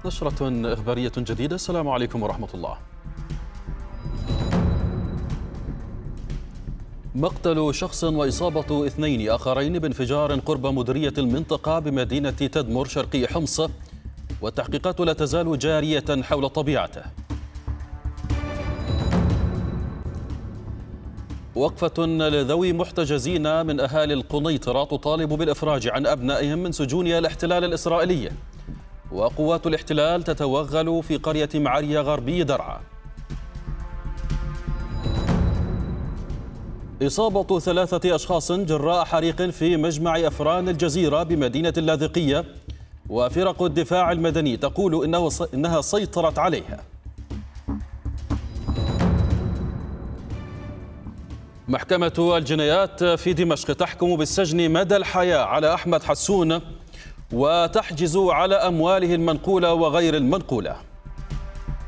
نشرة إخبارية جديدة. السلام عليكم ورحمة الله. مقتل شخص وإصابة 2 آخرين بانفجار قرب مديرية المنطقة بمدينة تدمر شرقي حمص، والتحقيقات لا تزال جارية حول طبيعته. وقفة لذوي محتجزين من أهالي القنيطرة تطالب بالإفراج عن أبنائهم من سجون الاحتلال الإسرائيلي. وقوات الاحتلال تتوغل في قرية معرية غربي درعا. إصابة 3 أشخاص جراء حريق في مجمع أفران الجزيرة بمدينة اللاذقية، وفرق الدفاع المدني تقول إنها سيطرت عليها. محكمة الجنايات في دمشق تحكم بالسجن مدى الحياة على أحمد حسون، وتحجز على أمواله المنقولة وغير المنقولة.